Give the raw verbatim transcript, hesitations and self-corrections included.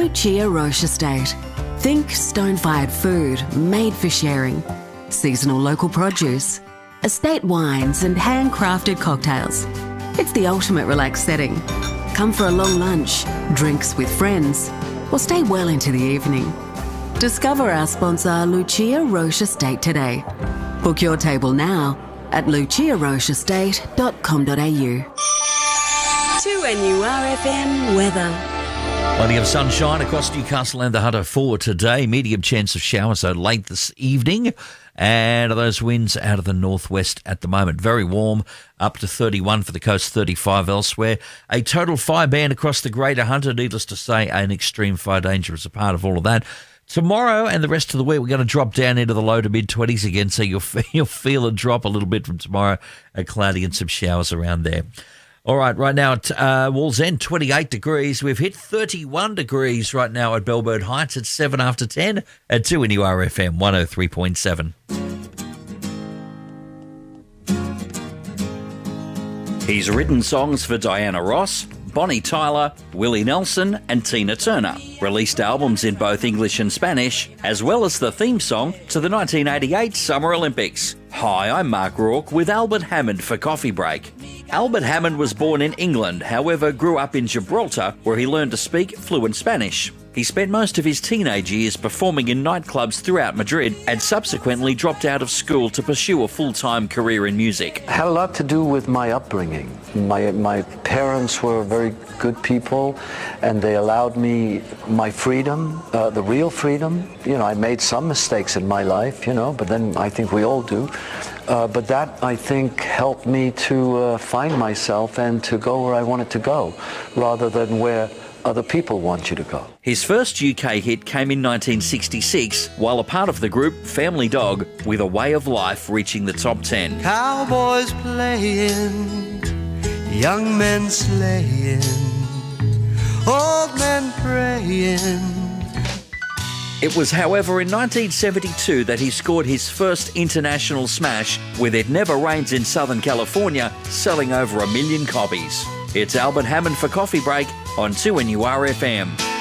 Lucia Roche Estate. Think stone-fired food made for sharing, seasonal local produce, estate wines and handcrafted cocktails. It's the ultimate relaxed setting. Come for a long lunch, drinks with friends, or stay well into the evening. Discover our sponsor Lucia Roche Estate today. Book your table now at lucia roche estate dot com dot a u. two N U R F M weather. Plenty of sunshine across Newcastle and the Hunter for today. Medium chance of showers so late this evening. And those winds out of the northwest at the moment. Very warm, up to thirty-one for the coast, thirty-five elsewhere. A total fire ban across the Greater Hunter. Needless to say, an extreme fire danger is a part of all of that. Tomorrow and the rest of the week, we're going to drop down into the low to mid-twenties again, so you'll feel, you'll feel a drop a little bit from tomorrow. A cloudy and some showers around there. All right, right now at uh, Wallsend, twenty-eight degrees. We've hit thirty-one degrees right now at Bellbird Heights. It's seven after ten at two N U R F M one oh three point seven. He's written songs for Diana Ross, Bonnie Tyler, Willie Nelson and Tina Turner. Released albums in both English and Spanish, as well as the theme song to the nineteen eighty-eight Summer Olympics. Hi, I'm Mark Rourke with Albert Hammond for Coffee Break. Albert Hammond was born in England, however grew up in Gibraltar, where he learned to speak fluent Spanish. He spent most of his teenage years performing in nightclubs throughout Madrid and subsequently dropped out of school to pursue a full-time career in music. It had a lot to do with my upbringing. My, my parents were very good people and they allowed me my freedom, uh, the real freedom. You know, I made some mistakes in my life, you know, but then I think we all do. Uh, but that, I think, helped me to uh, find myself and to go where I wanted to go, rather than where other people want you to go. His first U K hit came in nineteen sixty-six, while a part of the group Family Dog, with A Way of Life reaching the top ten. Cowboys playing, young men slaying, old men praying. It was, however, in nineteen seventy-two that he scored his first international smash with It Never Rains in Southern California, selling over a million copies. It's Albert Hammond for Coffee Break on two N U R F M.